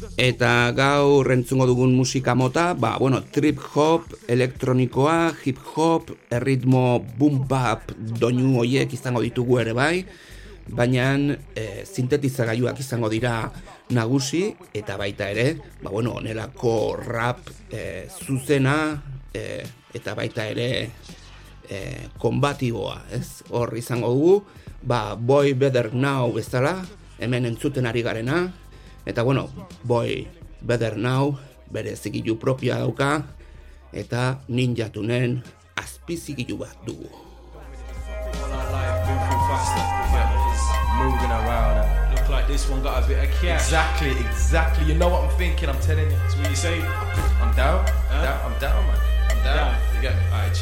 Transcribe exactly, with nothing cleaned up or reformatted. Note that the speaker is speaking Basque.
Eta gaur entzungo dugun musika mota, ba, bueno, trip hop, elektronikoa, hip hop, erritmo boom bap doinu hoiek izango ditugu ere bai, baina e, sintetizagailuak izango dira nagusi, eta baita ere, ba, bueno, onelako rap e, zuzena, e, eta baita ere e, konbatiboa, ez? Hor izango dugu, ba, Boy Better Now bezala, hemen entzuten ari garena, eta bueno, Boy Better Now bere zigilu propioa dauka, eta Ninja Tunen azpizigilu bat dugu. Moving around and look like this one got a bit of cash. Exactly, exactly. You know what I'm thinking, I'm telling you. That's what you say. I'm down, I'm down, I'm down, man. I'm down. You get me? Alright, check.